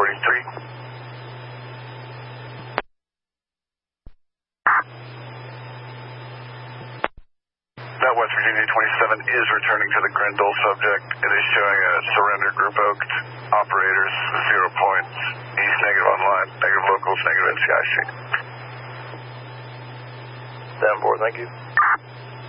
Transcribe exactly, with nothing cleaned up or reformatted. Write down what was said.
twenty-three. That West Virginia twenty-seven is returning to the Grendel subject. It is showing a surrender group oaked. Operators, zero points. East negative online, negative locals, negative at Sky Street. seven four, thank you.